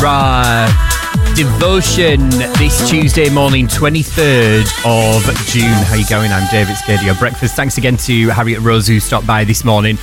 Devotion this Tuesday morning, 23rd of June. How you going? I'm David Scadio. Breakfast. Thanks again to Harriet Rose who stopped by this morning.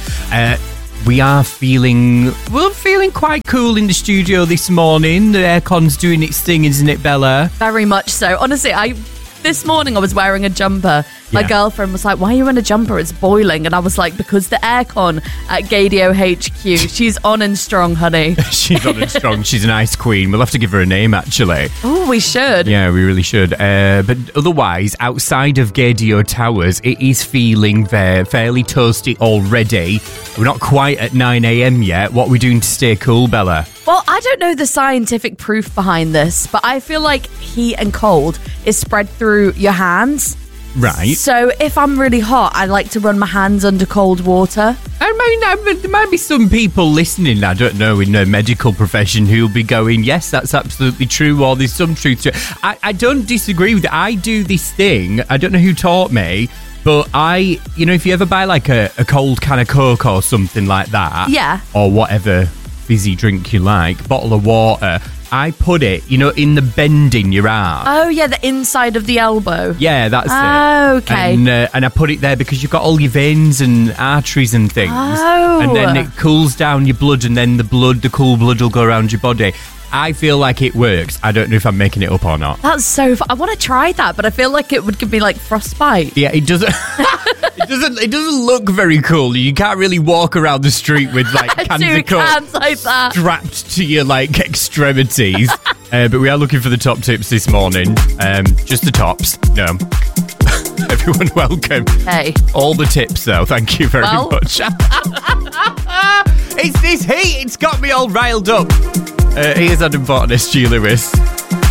We're feeling quite cool in the studio this morning. The aircon's doing its thing, isn't it, Bella? Very much so. Honestly, this morning I was wearing a jumper. My girlfriend was like, why are you in a jumper? It's boiling. And I was like, because the aircon at Gadio HQ, she's on and strong, honey. She's on and strong. She's an ice queen. We'll have to give her a name, actually. Oh, we should. Yeah, we really should. But otherwise, outside of Gadio Towers, it is feeling fairly toasty already. We're not quite at 9 a.m. yet. What are we doing to stay cool, Bella? Well, I don't know the scientific proof behind this, but I feel like heat and cold is spread through your hands. Right. So if I'm really hot, I like to run my hands under cold water. I mean, there might be some people listening, I don't know, in the medical profession who'll be going, yes, that's absolutely true, or there's some truth to it. I don't disagree with it. I do this thing. I don't know who taught me, but if you ever buy like a cold can of Coke or something like that, yeah, or whatever fizzy drink you like, bottle of water, I put it, in the bend in your arm. Oh, yeah, the inside of the elbow. Yeah, that's it. Oh, okay. And I put it there because you've got all your veins and arteries and things. Oh. And then it cools down your blood, and then the cool blood will go around your body. I feel like it works. I don't know if I'm making it up or not. That's so fun. I want to try that, but I feel like it would give me like frostbite. Yeah, it doesn't. It doesn't look very cool. You can't really walk around the street with like cans of Coke like that strapped to your like extremities. But we are looking for the top tips this morning. Just the tops. No. Everyone, welcome. Hey. All the tips, though. Thank you very much. It's this heat. It's got me all riled up. Here's Adam Barton, Stu Lewis.